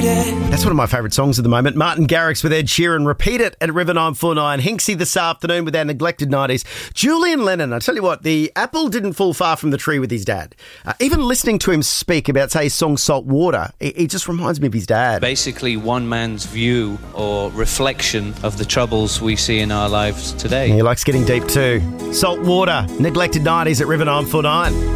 That's one of my favourite songs at the moment. Martin Garrix with Ed Sheeran. Repeat It at River 949. Hinksy this afternoon with our neglected 90s. Julian Lennon, I tell you what, the apple didn't fall far from the tree with his dad. Even listening to him speak about, say, his song Salt Water, it just reminds me of his dad. Basically, one man's view or reflection of the troubles we see in our lives today. He likes getting deep too. Salt Water, neglected 90s at River 949.